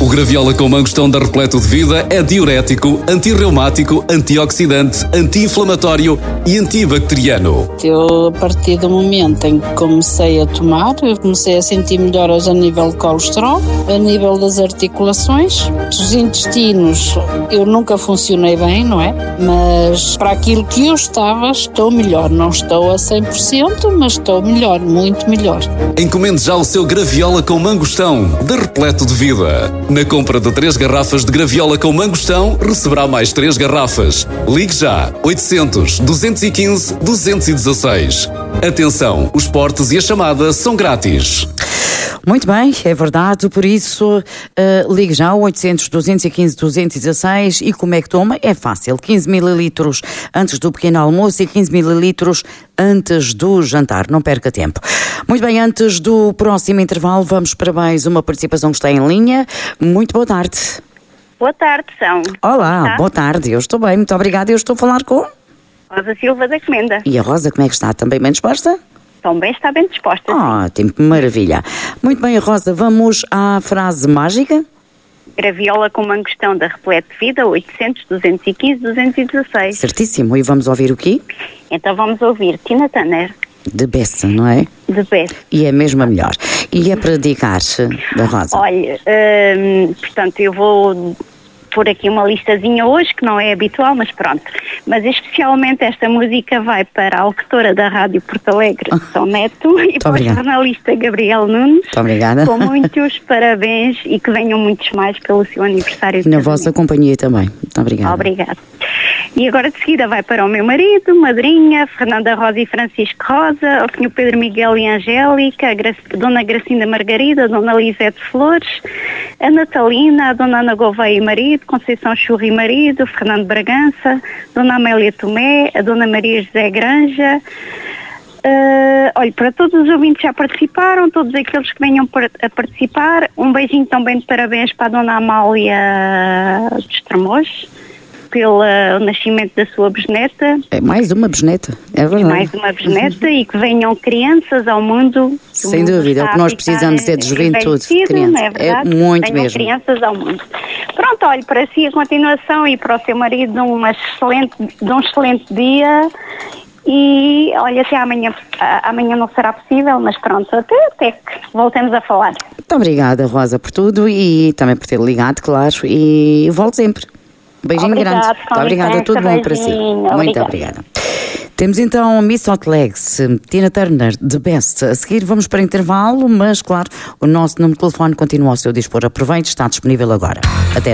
O graviola com mangostão da Repleto de Vida é diurético, antirreumático, antioxidante, anti-inflamatório e antibacteriano. Eu, a partir do momento em que comecei a tomar, eu comecei a sentir melhoras a nível de colesterol, a nível das articulações, dos intestinos. Eu nunca funcionei bem, não é? Mas para aquilo que eu estava, estou melhor. Não estou a 100%, mas estou melhor, muito melhor. Encomende já o seu graviola com mangostão da Repleto de Vida. Na compra de 3 garrafas de graviola com mangostão, receberá mais 3 garrafas. Ligue já 800 215 216. Atenção, os portes e a chamada são grátis. Muito bem, é verdade, por isso ligue já ao 800 215 216 e como é que toma? É fácil, 15 mililitros antes do pequeno almoço e 15 mililitros antes do jantar, não perca tempo. Muito bem, antes do próximo intervalo vamos para mais uma participação que está em linha. Muito boa tarde. Boa tarde, São. Olá, boa tarde, eu estou bem, muito obrigada, eu estou a falar com... Rosa Silva da Comenda. E a Rosa, como é que está? Também bem disposta? Também está bem disposta. Ótimo, maravilha. Muito bem, Rosa, vamos à frase mágica? Graviola com mangostão da Repleto de Vida, 800 215 216. Certíssimo, e vamos ouvir o quê? Então vamos ouvir Tina Turner. De Bessa, não é? De Bessa. E é mesmo a melhor. E é para dedicar-se da Rosa? Olha, portanto, eu vou pôr aqui uma listazinha hoje, que não é habitual, mas pronto. Mas especialmente esta música vai para a locutora da Rádio Porto Alegre, São Neto, e para o jornalista Gabriel Nunes. Muito obrigada. Com muitos parabéns e que venham muitos mais pelo seu aniversário de casamento. Na vossa companhia também. Muito obrigada. Obrigada. E agora de seguida vai para o meu marido, madrinha, Fernanda Rosa e Francisco Rosa, o Sr. Pedro Miguel e Angélica, a Dona Gracinda Margarida, a Dona Lisete Flores, a Natalina, a Dona Ana Gouveia e marido, Conceição Churri e marido, Fernando Bragança, Dona Amélia Tomé, a Dona Maria José Granja. Olha, para todos os ouvintes que já participaram, todos aqueles que venham a participar, um beijinho também de parabéns para a Dona Amália dos Tremores, pelo nascimento da sua bisneta. É mais uma bisneta, é verdade. Mais uma bisneta e que venham crianças ao mundo. Sem dúvida, é o que nós precisamos é de juventude, de crianças. É verdade? Muito venham mesmo. Crianças ao mundo. Pronto, olha, para si a continuação e para o seu marido de um excelente dia. E olha, até amanhã. Amanhã não será possível, mas pronto, até que voltemos a falar. Muito obrigada, Rosa, por tudo e também por ter ligado, claro, e volto sempre. Beijinho grande. Muito obrigada, tudo bom para si. Muito obrigada. Temos então Miss Hot Legs, Tina Turner, The Best. A seguir vamos para intervalo, mas claro, o nosso número de telefone continua ao seu dispor. Aproveite, está disponível agora. Até